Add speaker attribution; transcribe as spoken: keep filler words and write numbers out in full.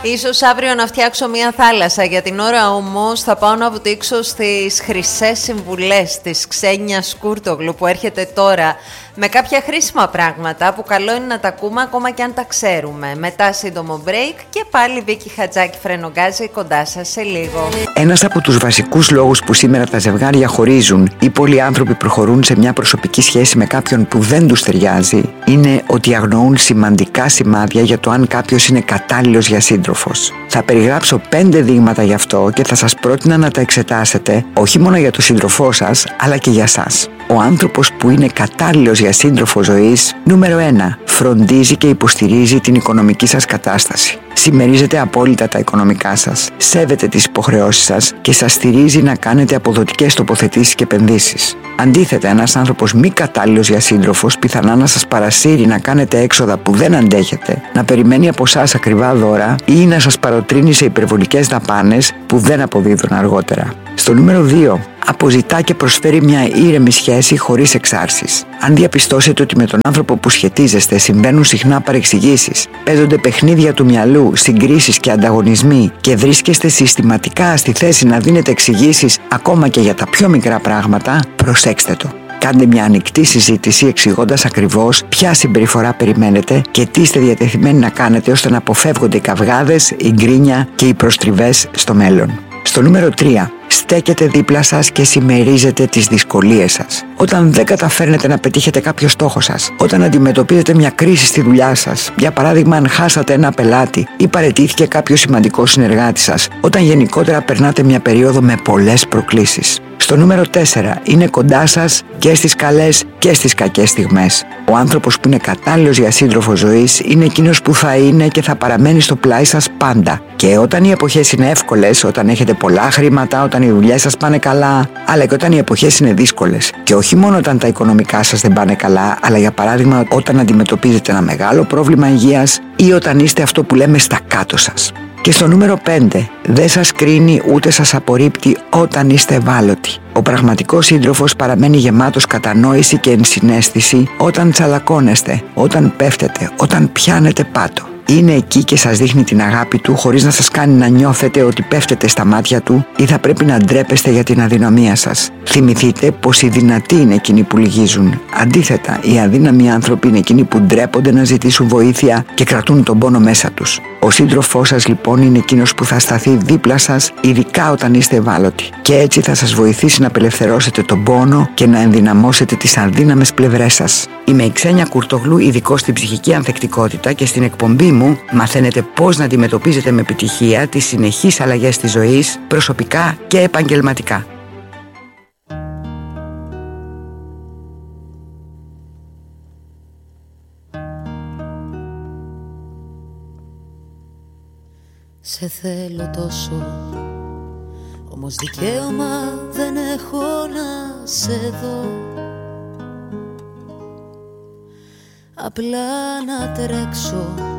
Speaker 1: Ίσως αύριο να φτιάξω μια θάλασσα. Για την ώρα όμως θα πάω να βουτήξω στις χρυσές συμβουλές της Ξένιας Κούρτογλου που έρχεται τώρα με κάποια χρήσιμα πράγματα που καλό είναι να τα ακούμε ακόμα και αν τα ξέρουμε. Μετά σύντομο break και πάλι Βίκη Χατζάκη Φρενογκάζη κοντά σας σε λίγο.
Speaker 2: Ένας από τους βασικούς λόγους που σήμερα τα ζευγάρια χωρίζουν ή πολλοί άνθρωποι προχωρούν σε μια προσωπική σχέση με κάποιον που δεν τους ταιριάζει είναι ότι αγνοούν σημαντικά σημάδια για το αν κάποιος είναι κατάλληλος για σύντροφος. Θα περιγράψω πέντε δείγματα γι' αυτό και θα σας πρότεινα να τα εξετάσετε όχι μόνο για τον σύντροφό σας αλλά και για σας. Ο άνθρωπος που είναι κατάλληλος για σύντροφο ζωής, νούμερο ένα, φροντίζει και υποστηρίζει την οικονομική σας κατάσταση. Συμμερίζεται απόλυτα τα οικονομικά σας, σέβεται τις υποχρεώσεις σας και σας στηρίζει να κάνετε αποδοτικές τοποθετήσεις και επενδύσεις. Αντίθετα, ένας άνθρωπος μη κατάλληλος για σύντροφος πιθανά να σας παρασύρει να κάνετε έξοδα που δεν αντέχετε, να περιμένει από εσάς ακριβά δώρα ή να σας παροτρύνει σε υπερβολικές δαπάνες που δεν αποδίδουν αργότερα. Στο νούμερο δύο, αποζητά και προσφέρει μια ήρεμη σχέση χωρίς εξάρσεις. Αν διαπιστώσετε ότι με τον άνθρωπο που σχετίζεστε συμβαίνουν συχνά παρεξηγήσεις, παίζονται παιχνίδια του μυαλού, συγκρίσεις και ανταγωνισμοί και βρίσκεστε συστηματικά στη θέση να δίνετε εξηγήσεις ακόμα και για τα πιο μικρά πράγματα, προσέξτε το. Κάντε μια ανοιχτή συζήτηση εξηγώντας ακριβώς ποια συμπεριφορά περιμένετε και τι είστε διατεθειμένοι να κάνετε ώστε να αποφεύγονται οι καυγάδες, η γκρίνια και οι προστριβές στο μέλλον. Στο νούμερο τρία, στέκετε δίπλα σας και συμμερίζετε τις δυσκολίες σας. Όταν δεν καταφέρνετε να πετύχετε κάποιο στόχο σας, όταν αντιμετωπίζετε μια κρίση στη δουλειά σας, για παράδειγμα αν χάσατε ένα πελάτη ή παραιτήθηκε κάποιο σημαντικό συνεργάτη σας, όταν γενικότερα περνάτε μια περίοδο με πολλές προκλήσεις. Στο νούμερο τέσσερα, είναι κοντά σας και στις καλές και στις κακές στιγμές. Ο άνθρωπος που είναι κατάλληλος για σύντροφο ζωής είναι εκείνος που θα είναι και θα παραμένει στο πλάι σας πάντα. Και όταν οι εποχές είναι εύκολες, όταν έχετε πολλά χρήματα, όταν οι δουλειές σας πάνε καλά, αλλά και όταν οι εποχές είναι δύσκολες. Και όχι μόνο όταν τα οικονομικά σας δεν πάνε καλά, αλλά για παράδειγμα όταν αντιμετωπίζετε ένα μεγάλο πρόβλημα υγείας ή όταν είστε αυτό που λέμε στα κάτω σας. Και στο νούμερο πέντε, δεν σας κρίνει ούτε σας απορρίπτει όταν είστε ευάλωτοι. Ο πραγματικός σύντροφος παραμένει γεμάτος κατανόηση και ενσυναίσθηση όταν τσαλακώνεστε, όταν πέφτετε, όταν πιάνετε πάτο. Είναι εκεί και σας δείχνει την αγάπη του χωρίς να σας κάνει να νιώθετε ότι πέφτετε στα μάτια του ή θα πρέπει να ντρέπεστε για την αδυναμία σας. Θυμηθείτε πως οι δυνατοί είναι εκείνοι που λυγίζουν. Αντίθετα, οι αδύναμοι άνθρωποι είναι εκείνοι που ντρέπονται να ζητήσουν βοήθεια και κρατούν τον πόνο μέσα τους. Ο σύντροφός σας λοιπόν είναι εκείνος που θα σταθεί δίπλα σας, ειδικά όταν είστε ευάλωτοι. Και έτσι θα σας βοηθήσει να απελευθερώσετε τον πόνο και να ενδυναμώσετε τις αδύναμες πλευρές σας. Είμαι η Ξένια Κουρτογλου, ειδικός στην ψυχική ανθεκτικότητα και στην εκπομπή μου μαθαίνετε πώς να αντιμετωπίζετε με επιτυχία τις συνεχείς αλλαγές της ζωής, προσωπικά και επαγγελματικά.
Speaker 3: Σε θέλω τόσο, όμως δικαίωμα δεν έχω να σε δω. Απλά να τρέξω